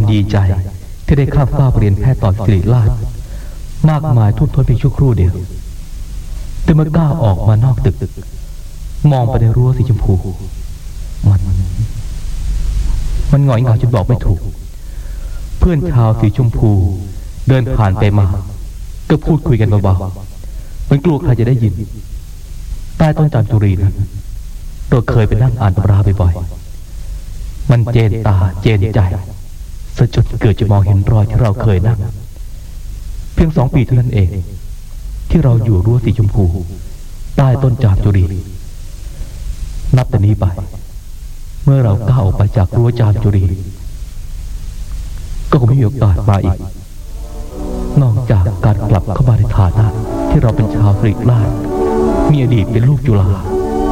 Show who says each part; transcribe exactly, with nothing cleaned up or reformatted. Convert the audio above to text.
Speaker 1: ดีใจที่ได้ข้ามฟ้าเรียนแพทย์ต่อศิริราชมากมายทุ่มท้นเพียงชั่วครู่เดียวแต่เมื่อก้าวออกมานอกตึกมองไปในรั้วสีชมพูมันมันหงอยเหงาจนบอกไม่ถูกเพื่อนชาวสีชมพูเดินผ่านไปมาก็พูดคุยกันเบาๆมันกลัวใครจะได้ยินใต้ต้นจามจุรีนั้นเราเคยไปนั่งอ่านตำราบ่อยๆมันเจนตาเจนใจซะจนเกิดจะมองเห็นรอยที่เราเคยนั่งเพียงสองปีเท่านั้นเองที่เราอยู่รั้วสีชมพูใต้ต้นจามจุรีนับแต่นี้ไปเมื่อเราก้าวออกไปจากรั้วจามจุรีก็คงไม่มีโอกาสมาอีกนอกจากการกลับเข้ามาในฐานะที่เราเป็นชาวสิริราชมีอดีตเป็นลูกจุฬา